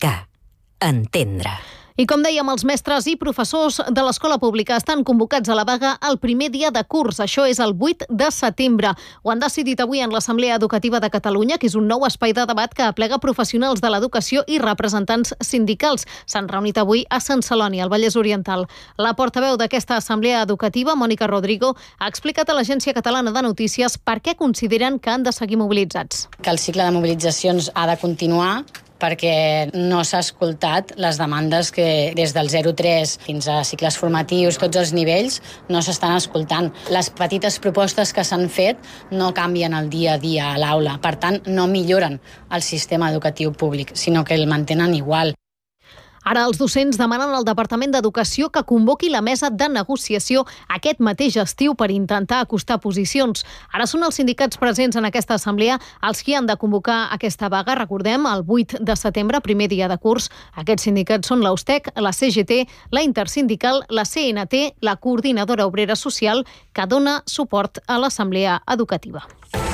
Comunicar. Entendre. I com dèiem, els mestres i professors de l'escola pública estan convocats a la vaga el primer dia de curs. Això és el 8 de setembre. Ho han decidit avui en l'Assemblea Educativa de Catalunya, que és un nou espai de debat que aplega professionals de l'educació i representants sindicals. S'han reunit avui a Sant Celoni, al Vallès Oriental. La portaveu d'aquesta Assemblea Educativa, Mònica Rodrigo, ha explicat a l'Agència Catalana de Notícies per què consideren que han de seguir mobilitzats. Que el cicle de mobilitzacions ha de continuar perquè no s'ha escoltat les demandes que des del 0-3 fins a cicles formatius, tots els nivells, no s'estan escoltant. Les petites propostes que s'han fet no canvien el dia a dia a l'aula. Per tant, no milloren el sistema educatiu públic, sinó que el mantenen igual. Ara els docents demanen al Departament d'Educació que convoqui la mesa de negociació aquest mateix estiu per intentar acostar posicions. Ara són els sindicats presents en aquesta assemblea els qui han de convocar aquesta vaga. Recordem, el 8 de setembre, primer dia de curs. Aquests sindicats són l'Austec, la CGT, la Intersindical, la CNT, la Coordinadora Obrera Social, que dona suport a l'Assemblea Educativa.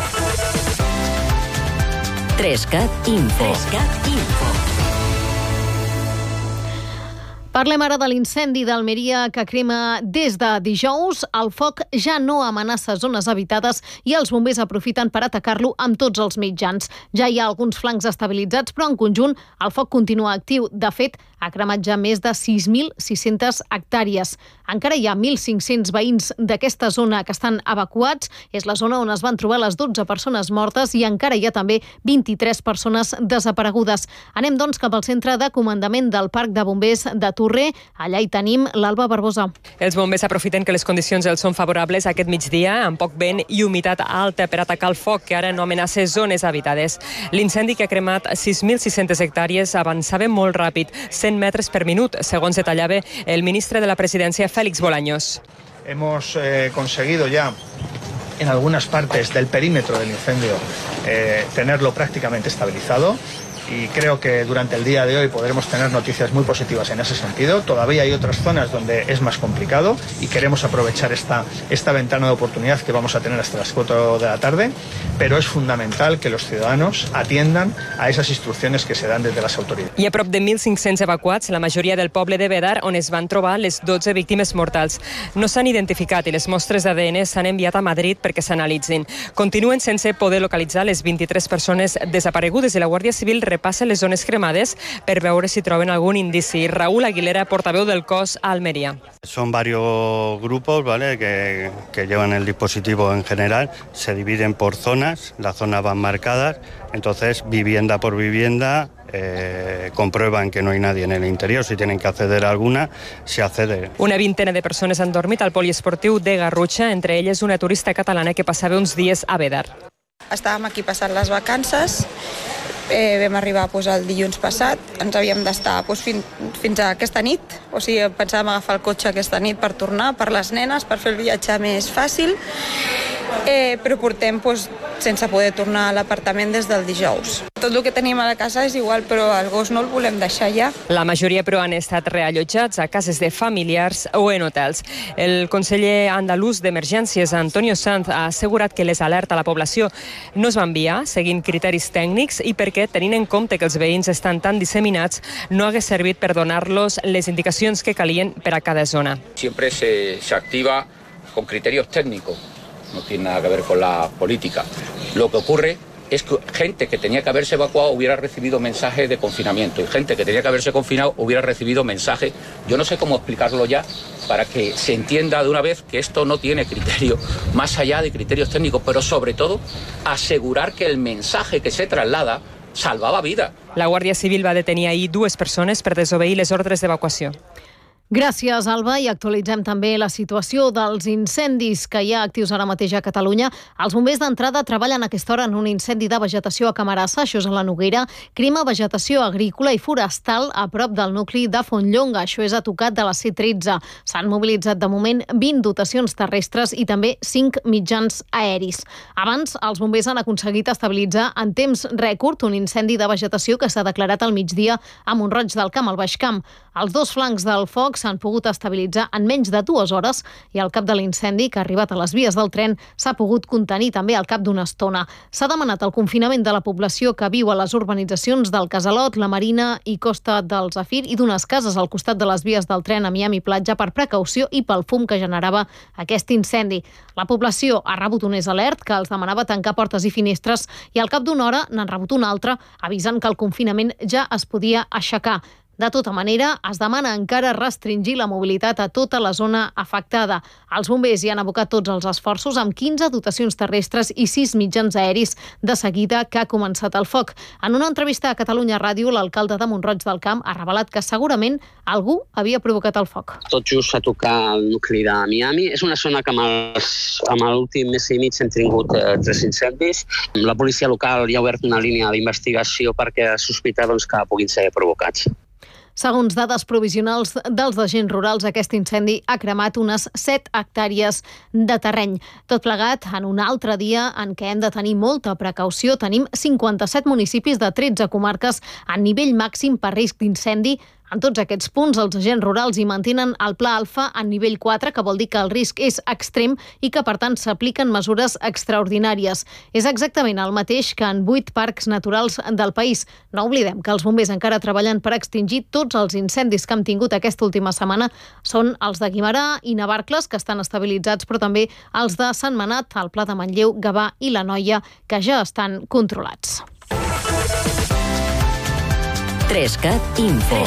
3CAT Info. Parlem ara de l'incendi d'Almeria que crema des de dijous. El foc ja no amenaça zones habitades i els bombers aprofiten per atacar-lo amb tots els mitjans. Ja hi ha alguns flancs estabilitzats, però en conjunt el foc continua actiu. De fet, ha cremat ja més de 6.600 hectàrees. Encara hi ha 1.500 veïns d'aquesta zona que estan evacuats. És la zona on es van trobar les 12 persones mortes i encara hi ha també 23 persones desaparegudes. Anem, doncs, cap al centre de comandament del Parc de Bombers de Torre. Allà hi tenim l'Alba Barbosa. Els bombers aprofiten que les condicions els són favorables aquest migdia, amb poc vent i humitat alta per atacar el foc, que ara no amenaça zones habitades. L'incendi, que ha cremat 6.600 hectàrees, avançava molt ràpid, 100 metres per minut, segons detallava el ministre de la Presidència, Félix Bolaños. Hemos conseguido ya en algunas partes del perímetro del incendio tenerlo prácticamente estabilizado. Y creo que durante el día de hoy podremos tener noticias muy positivas en ese sentido. Todavía hay otras zonas donde es más complicado y queremos aprovechar esta ventana de oportunidad que vamos a tener hasta las 4 de la tarde, pero es fundamental que los ciudadanos atiendan a esas instrucciones que se dan desde las autoridades. Hi ha prop de 1.500 evacuats, la majoria del poble de Bedar, on es van trobar les 12 víctimes mortals. No s'han identificat i les mostres d'ADN s'han enviat a Madrid perquè s'analitzin. Continuen sense poder localitzar les 23 persones desaparegudes i la Guàrdia Civil repassa les zones cremades per veure si troben algun indici. Raúl Aguilera, portaveu del cos a Almería. Son varios grupos, ¿vale?, que llevan el dispositivo en general, se dividen por zonas, las zonas van marcadas, entonces vivienda por vivienda comprueban que no hay nadie en el interior. Si tienen que acceder a alguna, se accede. Una vintena de persones han dormit al poliesportiu de Garrotxa, entre elles una turista catalana que passava uns dies a Bedar. Estàvem aquí passant les vacances, vam arribar el dilluns passat, ens havíem d'estar fins a aquesta nit, o sigui, pensàvem agafar el cotxe aquesta nit per tornar, per les nenes, per fer el viatge més fàcil, però portem sense poder tornar a l'apartament des del dijous. Tot el que tenim a la casa és igual, però el gos no el volem deixar ja. La majoria, però, han estat reallotjats a cases de familiars o en hotels. El conseller andalús d'Emergències, Antonio Sanz, ha assegurat que les alertes a la població no es van enviar seguint criteris tècnics i perquè, tenint en compte que els veïns estan tan disseminats, no hagués servit per donar-los les indicacions que calien per a cada zona. Siempre se activa con criterios técnicos, no tiene nada que ver con la política. Lo que ocurre es que gente que tenía que haberse evacuado hubiera recibido mensaje de confinamiento y gente que tenía que haberse confinado hubiera recibido mensaje. Yo no sé cómo explicarlo ya para que se entienda de una vez que esto no tiene criterio, más allá de criterios técnicos, pero sobre todo asegurar que el mensaje que se traslada salvava vida. La Guàrdia Civil va detenir ahir 2 persones per desobeir les ordres d'evacuació. Gràcies, Alba, i actualitzem també la situació dels incendis que hi ha actius ara mateix a Catalunya. Els bombers d'entrada treballen a aquesta hora en un incendi de vegetació a Camarasa, això és a la Noguera, crema vegetació agrícola i forestal a prop del nucli de Fontlonga, això és a tocat de la C13. S'han mobilitzat de moment 20 dotacions terrestres i també 5 mitjans aeris. Abans, els bombers han aconseguit estabilitzar en temps rècord un incendi de vegetació que s'ha declarat al migdia a Mont-roig del Camp, al Baix Camp. Els 2 flancs del foc focs s'han pogut estabilitzar en menys de 2 hores i el cap de l'incendi, que ha arribat a les vies del tren, s'ha pogut contenir també al cap d'una estona. S'ha demanat el confinament de la població que viu a les urbanitzacions del Casalot, la Marina i Costa del Zafir i d'unes cases al costat de les vies del tren a Miami Platja per precaució i pel fum que generava aquest incendi. La població ha rebut un alert que els demanava tancar portes i finestres i al cap d'una hora n'han rebut un altre avisant que el confinament ja es podia aixecar. De tota manera, es demana encara restringir la mobilitat a tota la zona afectada. Els bombers hi han abocat tots els esforços amb 15 dotacions terrestres i 6 mitjans aeris de seguida que ha començat el foc. En una entrevista a Catalunya Ràdio, l'alcalde de Mont-roig del Camp ha revelat que segurament algú havia provocat el foc. Tot just a tocar el nucli de Miami. És una zona que amb l'últim mes i mig hem tingut 3 incendis. La policia local ja ha obert una línia d'investigació perquè sospita que puguin ser provocats. Segons dades provisionals dels agents rurals, aquest incendi ha cremat unes 7 hectàrees de terreny. Tot plegat, en un altre dia en què hem de tenir molta precaució, tenim 57 municipis de 13 comarques en nivell màxim per risc d'incendi. En tots aquests punts, els agents rurals hi mantenen el Pla Alfa en nivell 4, que vol dir que el risc és extrem i que, per tant, s'apliquen mesures extraordinàries. És exactament el mateix que en 8 parcs naturals del país. No oblidem que els bombers encara treballen per extingir tots els incendis que hem tingut aquesta última setmana. Són els de Guimerà i Navarcles, que estan estabilitzats, però també els de Sentmenat, el Pla de Manlleu, Gavà i l'Anoia, que ja estan controlats. 3CAT Info.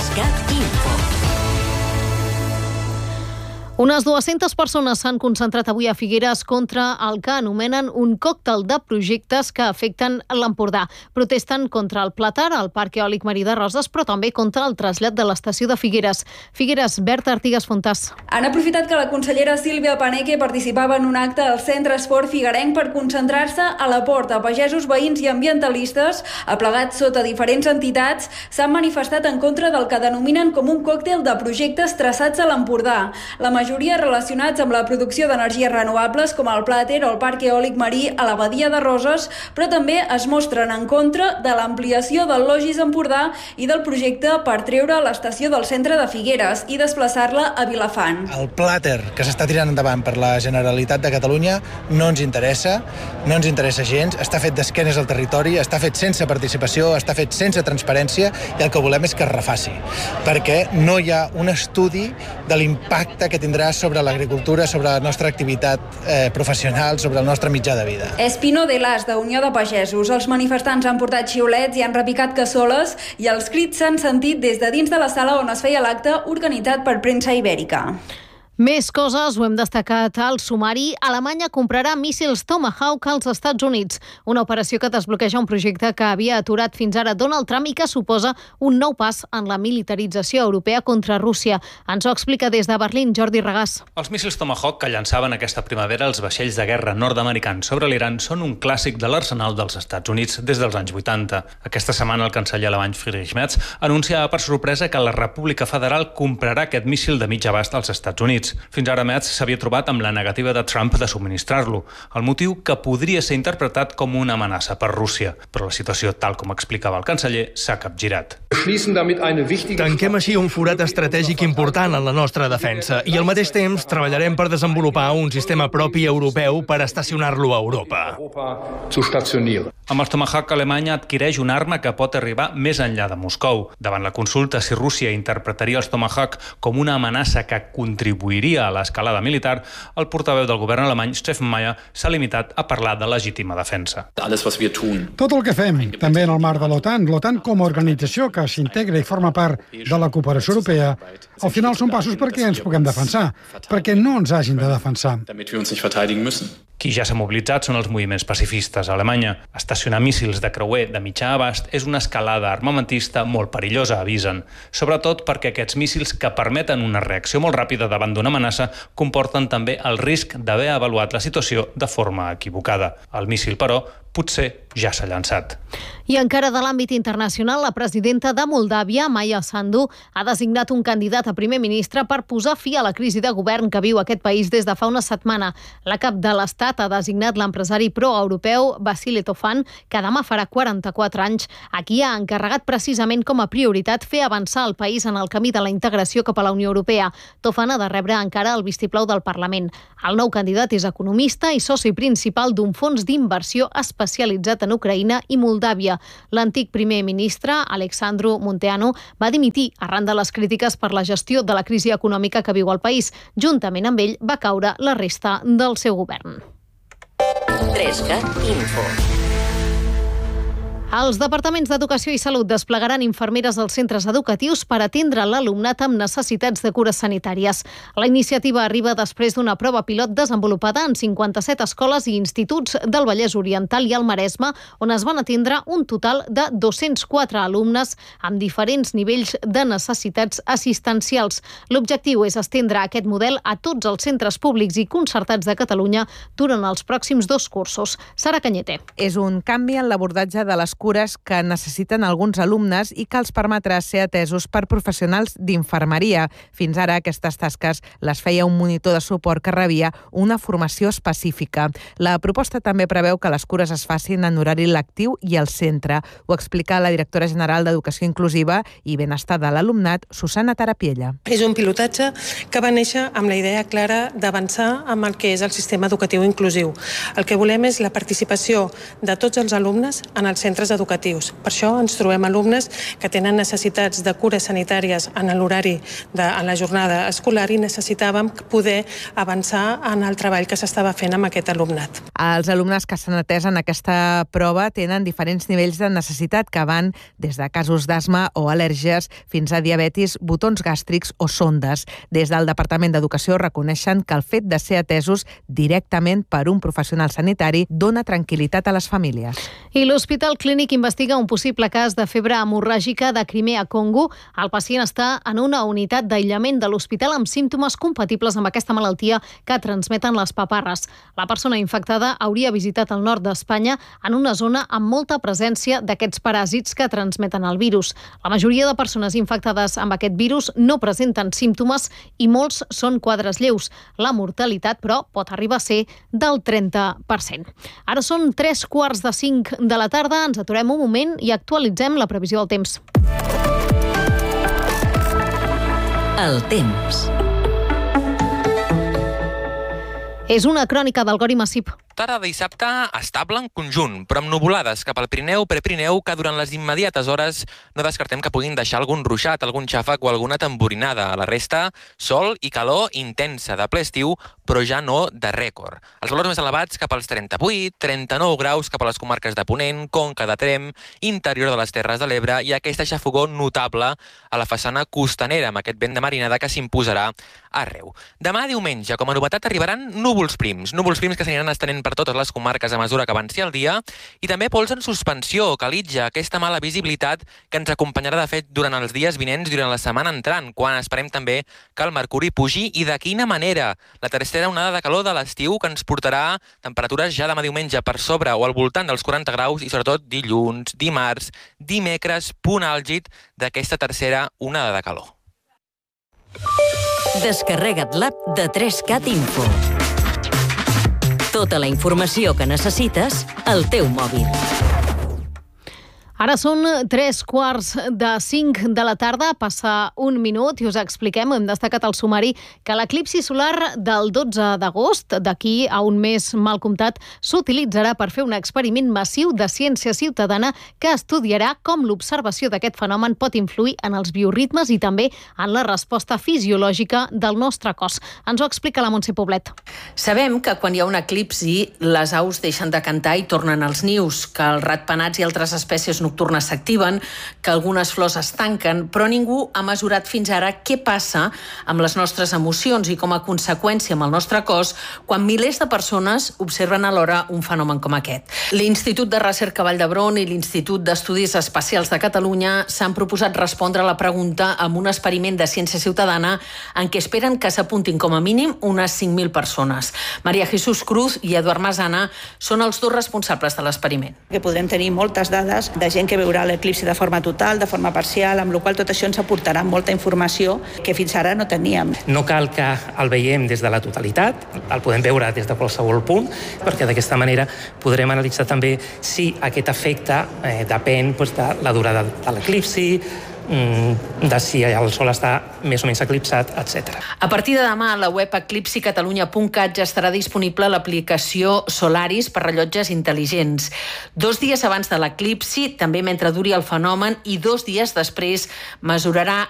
Unes 200 persones s'han concentrat avui a Figueres contra el que anomenen un còctel de projectes que afecten l'Empordà. Protesten contra el Platar, el Parc Eòlic Marí de Roses, però també contra el trasllat de l'estació de Figueres. Figueres, Berta Artigas Fontàs. Han aprofitat que la consellera Sílvia Paneque participava en un acte al Centre Esport Figuerenc per concentrar-se a la porta. Pagesos, veïns i ambientalistes, aplegats sota diferents entitats, s'han manifestat en contra del que denominen com un còctel de projectes traçats a l'Empordà. La majoria relacionats amb la producció d'energies renovables com el Plater o el Parc Eòlic Marí a la Badia de Roses, però també es mostren en contra de l'ampliació del Logis Empordà i del projecte per treure l'estació del centre de Figueres i desplaçar-la a Vilafant. El Plater que s'està tirant endavant per la Generalitat de Catalunya no ens interessa gens, està fet d'esquenes al territori, està fet sense participació, està fet sense transparència i el que volem és que es refaci, perquè no hi ha un estudi de l'impacte que tindrà sobre l'agricultura, sobre la nostra activitat professional, sobre el nostre mitjà de vida. Espino de Las, de Unió de Pagesos. Els manifestants han portat xiulets i han repicat cassoles i els crits s'han sentit des de dins de la sala on es feia l'acte organitzat per Premsa Ibèrica. Més coses, ho hem destacat al sumari. Alemanya comprarà míssils Tomahawk als Estats Units. Una operació que desbloqueja un projecte que havia aturat fins ara Donald Trump i que suposa un nou pas en la militarització europea contra Rússia. Ens ho explica des de Berlín, Jordi Regàs. Els míssils Tomahawk que llançaven aquesta primavera els vaixells de guerra nord-americans sobre l'Iran són un clàssic de l'arsenal dels Estats Units des dels anys 80. Aquesta setmana el canceller alemany Friedrich Merz anunciava per sorpresa que la República Federal comprarà aquest míssil de mig abast als Estats Units. Fins ara Merz s'havia trobat amb la negativa de Trump de subministrar-lo, el motiu que podria ser interpretat com una amenaça per Rússia. Però la situació, tal com explicava el canceller, s'ha capgirat. Tanquem així un forat estratègic important en la nostra defensa i al mateix temps treballarem per desenvolupar un sistema propi europeu per estacionar-lo a Europa. Amb els Tomahawk, Alemanya adquireix una arma que pot arribar més enllà de Moscou. Davant la consulta si Rússia interpretaria els Tomahawk com una amenaça que contribuiria a l'escalada militar, el portaveu del govern alemany, Steffen Meyer, s'ha limitat a parlar de legítima defensa. Tot el que fem, també en el marc de l'OTAN, l'OTAN com a organització que s'integra i forma part de la cooperació europea, al final són passos perquè ens puguem defensar, perquè no ens hagin de defensar. Qui ja s'ha mobilitzat són els moviments pacifistes a Alemanya. Estacionar míssils de creuer de mitjà abast és una escalada armamentista molt perillosa, avisen. Sobretot perquè aquests míssils que permeten una reacció molt ràpida davant d'una amenaça comporten també el risc d'haver avaluat la situació de forma equivocada. El míssil, però, potser ja s'ha llançat. I encara de l'àmbit internacional, la presidenta de Moldàvia, Maia Sandu, ha designat un candidat a primer ministre per posar fi a la crisi de govern que viu aquest país des de fa una setmana. La cap de l'Estat ha designat l'empresari pro-europeu Vasile Tofan, que demà farà 44 anys, a qui ha encarregat precisament com a prioritat fer avançar el país en el camí de la integració cap a la Unió Europea. Tofan ha de rebre encara el vistiplau del Parlament. El nou candidat és economista i soci principal d'un fons d'inversió especialitzat en Ucraïna i Moldàvia. L'antic primer ministre, Alexandru Munteanu, va dimitir arran de les crítiques per la gestió de la crisi econòmica que viu el país. Juntament amb ell va caure la resta del seu govern. 3CAT Info. Els departaments d'Educació i Salut desplegaran infermeres als centres educatius per atendre l'alumnat amb necessitats de cures sanitàries. La iniciativa arriba després d'una prova pilot desenvolupada en 57 escoles i instituts del Vallès Oriental i el Maresme, on es van atendre un total de 204 alumnes amb diferents nivells de necessitats assistencials. L'objectiu és estendre aquest model a tots els centres públics i concertats de Catalunya durant els pròxims 2 cursos. Sara Cañete. És un canvi en l'abordatge de les cures que necessiten alguns alumnes i que els permetrà ser atesos per professionals d'infermeria. Fins ara aquestes tasques les feia un monitor de suport que rebia una formació específica. La proposta també preveu que les cures es facin en horari lectiu i al centre. Ho explica la directora general d'Educació Inclusiva i Benestar de l'Alumnat, Susana Tarapiella. És un pilotatge que va néixer amb la idea clara d'avançar amb el que és el sistema educatiu inclusiu. El que volem és la participació de tots els alumnes en els centres educatius. Per això ens trobem alumnes que tenen necessitats de cures sanitàries en l'horari en la jornada escolar i necessitàvem poder avançar en el treball que s'estava fent amb aquest alumnat. Els alumnes que s'han atès en aquesta prova tenen diferents nivells de necessitat que van des de casos d'asma o al·lèrgies fins a diabetis, botons gàstrics o sondes. Des del Departament d'Educació reconeixen que el fet de ser atesos directament per un professional sanitari dona tranquil·litat a les famílies. I l'Hospital Clínic investiga un possible cas de febre hemorràgica de Crimea-Congo. El pacient està en una unitat d'aïllament de l'hospital amb símptomes compatibles amb aquesta malaltia que transmeten les paparres. La persona infectada hauria visitat el nord d'Espanya en una zona amb molta presència d'aquests paràsits que transmeten el virus. La majoria de persones infectades amb aquest virus no presenten símptomes i molts són quadres lleus. La mortalitat, però, pot arribar a ser del 30%. Ara són 3:45 de la tarda, ens aturem un moment i actualitzem la previsió del temps. El temps. És una crònica del Gori Massip. Tarda de dissabte estable en conjunt, però amb nuvolades cap al Pirineu, Prepirineu, que durant les immediates hores no descartem que puguin deixar algun ruixat, algun xàfec o alguna tamborinada. A la resta, sol i calor intensa de ple estiu, però ja no de rècord. Els valors més elevats cap als 38, 39 graus cap a les comarques de Ponent, Conca de Tremp, interior de les Terres de l'Ebre i aquesta xafogó notable a la façana costanera amb aquest vent de marinada que s'imposarà arreu. Demà diumenge, com a novetat, arribaran núvols prims que s'aniran estenent per totes les comarques a mesura que avanci el dia, i també pols en suspensió, calitja, aquesta mala visibilitat que ens acompanyarà de fet durant els dies vinents, durant la setmana entrant, quan esperem també que el mercuri pugi i de quina manera. La tercera onada de calor de l'estiu que ens portarà temperatures ja demà diumenge per sobre o al voltant dels 40 graus i sobretot dilluns, dimarts, dimecres, punt àlgid d'aquesta tercera onada de calor. Descarrega't l'app de 3CAT Info. Tota la informació que necessites al teu mòbil. Ara són 3:45 de la tarda, passa un minut i us expliquem, hem destacat al sumari, que l'eclipsi solar del 12 d'agost, d'aquí a un mes mal comptat, s'utilitzarà per fer un experiment massiu de ciència ciutadana que estudiarà com l'observació d'aquest fenomen pot influir en els bioritmes i també en la resposta fisiològica del nostre cos. Ens ho explica la Montse Poblet. Sabem que quan hi ha un eclipsi, les aus deixen de cantar i tornen als nius, que els ratpenats i altres espècies nocturnes nocturnes s'activen, que algunes flors es tanquen, però ningú ha mesurat fins ara què passa amb les nostres emocions i com a conseqüència amb el nostre cos quan milers de persones observen alhora un fenomen com aquest. L'Institut de Recerca Vall d'Hebron i l'Institut d'Estudis Espacials de Catalunya s'han proposat respondre a la pregunta amb un experiment de ciència ciutadana en què esperen que s'apuntin com a mínim unes 5.000 persones. Maria Jesús Cruz i Eduard Masana són els dos responsables de l'experiment. Que podrem tenir moltes dades de gent que veurà l'eclipsi de forma total, de forma parcial, amb la qual tot això ens aportarà molta informació que fins ara no teníem. No cal que el veiem des de la totalitat, el podem veure des de qualsevol punt, perquè d'aquesta manera podrem analitzar també si aquest efecte depèn de la durada de l'eclipsi, de si el sol està més o menys eclipsat, etc. A partir de demà, a la web eclipsicatalunya.cat ja estarà disponible l'aplicació Solaris per rellotges intel·ligents. 2 dies abans de l'eclipsi, també mentre duri el fenomen, i 2 dies després mesurarà